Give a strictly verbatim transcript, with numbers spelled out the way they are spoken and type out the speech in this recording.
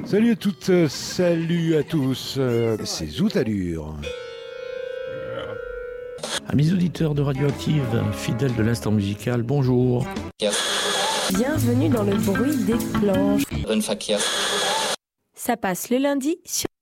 Salut à toutes, euh, salut à tous, euh, c'est Zoutalure. Amis auditeurs de Radioactive, fidèles de l'instant musical, bonjour. Bienvenue dans le bruit des planches. Run Fakir. Ça passe le lundi sur